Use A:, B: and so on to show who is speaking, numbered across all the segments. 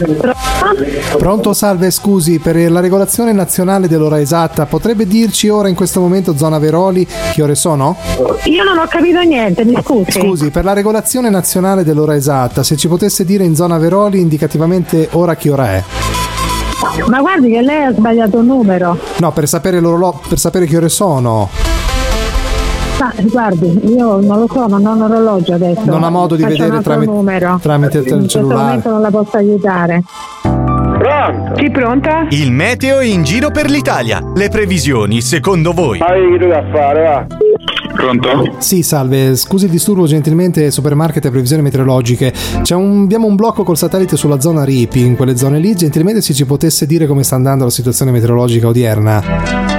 A: Pronto, salve, scusi, per la regolazione nazionale dell'ora esatta potrebbe dirci ora in questo momento, zona Veroli, che ore sono?
B: Io non ho capito niente, mi scusi.
A: Scusi, per la regolazione nazionale dell'ora esatta, se ci potesse dire in zona Veroli indicativamente ora che ora è?
B: Ma guardi che lei ha sbagliato un numero.
A: No, per sapere per sapere che ore sono.
B: Ma guardi, io non lo so, non ho un orologio adesso.
A: Non ha modo di vedere tramite il
B: in questo
A: cellulare.
B: momento non la posso aiutare.
C: Pronto?
B: Chi pronta?
D: Il meteo in giro per l'Italia. Le previsioni, secondo voi?
C: Ma che da fare, va? Pronto?
A: Sì, salve, scusi il disturbo, gentilmente Supermarket e previsioni meteorologiche. Abbiamo un blocco col satellite sulla zona Ripi, in quelle zone lì. Gentilmente se ci potesse dire come sta andando la situazione meteorologica odierna.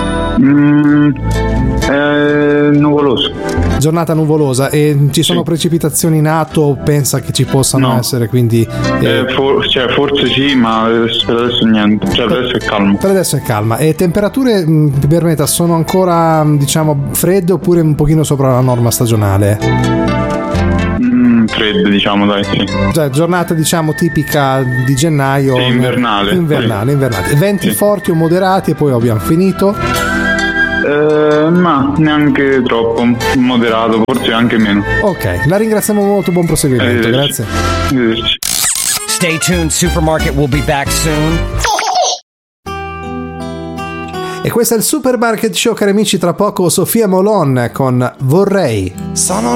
C: Nuvoloso.
A: Giornata nuvolosa e ci sono precipitazioni in atto, pensa che ci possano essere, quindi
C: forse sì, ma per adesso niente, per adesso è calmo.
A: Per adesso è calma. E temperature, mi permetta, sono ancora fredde oppure un pochino sopra la norma stagionale?
C: Fredde, diciamo, dai, sì.
A: Cioè, giornata tipica di gennaio.
C: Sì, invernale.
A: Invernale. Venti forti o moderati e poi abbiamo finito.
C: Ma neanche troppo, moderato, forse anche meno.
A: Ok, la ringraziamo molto, buon proseguimento, grazie.
D: Stay tuned, Supermarket will be back soon.
A: E questo è il Supermarket Show, cari amici, tra poco Sofia Molon con Vorrei.
E: Sono